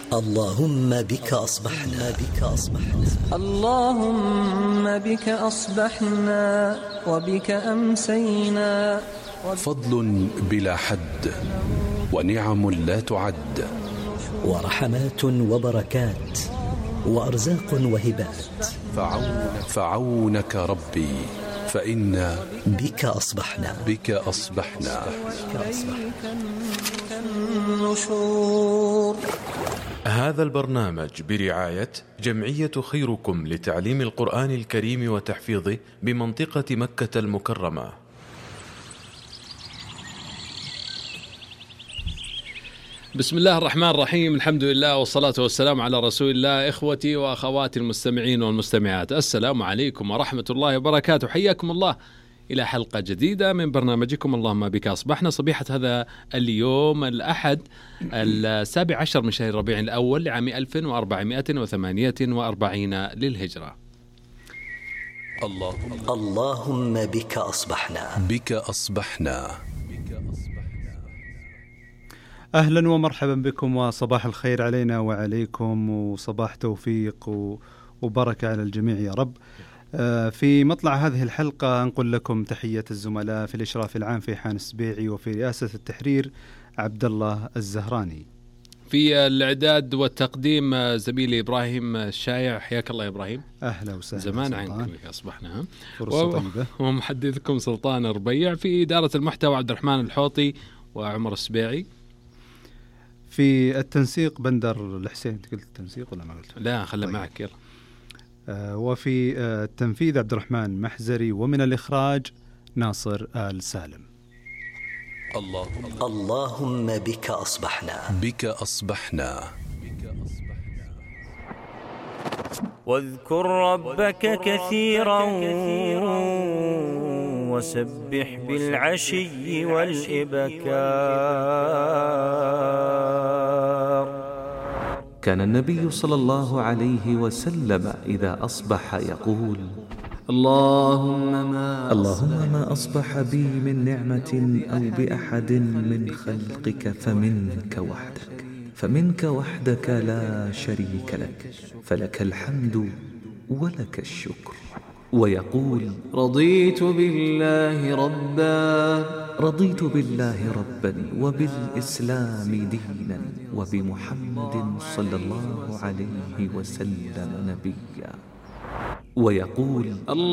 اللهم بك أصبحنا اللهم بك أصبحنا وبك أمسينا. فضل بلا حد ونعم لا تعد، ورحمات وبركات وأرزاق وهبات. فعونك ربي فإنا بك أصبحنا النشور. هذا البرنامج برعاية جمعية خيركم لتعليم القرآن الكريم وتحفيظه بمنطقة مكة المكرمة. بسم الله الرحمن الرحيم، الحمد لله والصلاة والسلام على رسول الله. إخوتي وأخواتي المستمعين والمستمعات، السلام عليكم ورحمة الله وبركاته. حياكم الله إلى حلقة جديدة من برنامجكم اللهم بك أصبحنا، صبيحة هذا اليوم الأحد 17 من شهر ربيع الأول لعام 1448 للهجرة. اللهم بك أصبحنا. أهلا ومرحبا بكم، وصباح الخير علينا وعليكم، وصباح توفيق وبركة على الجميع يا رب. في مطلع هذه الحلقة نقول لكم تحية الزملاء في الإشراف العام فيحان السبيعي، وفي رئاسة التحرير عبد الله الزهراني، في الإعداد والتقديم زميلي إبراهيم الشايع. حياك الله يا إبراهيم. أهلا وسهلا. زمان عنكم أصبحنا. فرصة طيبة. ومحدثكم سلطان الربيع، في إدارة المحتوى عبد الرحمن الحوطي وعمر السبيعي، في التنسيق بندر الحسين. قلت التنسيق ولا ما قلت؟ لا خلي طيب. معك يلا. وفي التنفيذ عبد الرحمن محزري، ومن الإخراج ناصر آل سالم. اللهم بك أصبحنا. واذكر ربك كثيرا وسبح بالعشي والإبكار. كان النبي صلى الله عليه وسلم إذا أصبح يقول: اللهم ما أصبح بي من نعمة أو بأحد من خلقك فمنك وحدك لا شريك لك، فلك الحمد ولك الشكر. ويقول: رضيت بالله ربا وبالإسلام دينا وبمحمد صلى الله عليه وسلم نبيا. ويقول: